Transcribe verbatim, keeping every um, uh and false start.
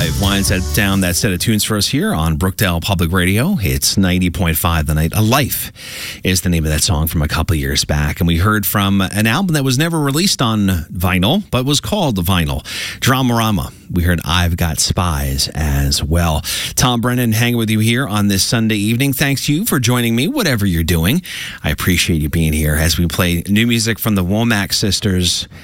five winds that down that set of tunes for us here on Brookdale Public Radio. It's ninety point five The Night. A Life is the name of that song from a couple years back. And we heard from an album that was never released on vinyl, but was called Vinyl. Dramarama. We heard I've Got Spies as well. Tom Brennan hanging with you here on this Sunday evening. Thanks to you for joining me, whatever you're doing. I appreciate you being here as we play new music from the Womack sisters